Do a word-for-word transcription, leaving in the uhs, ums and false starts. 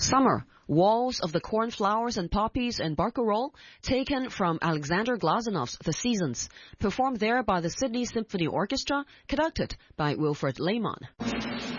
Summer, Walls of the Cornflowers and Poppies in Barcarolle, taken from Alexander Glazanov's The Seasons, performed there by the Sydney Symphony Orchestra, conducted by Wilfred Lehmann.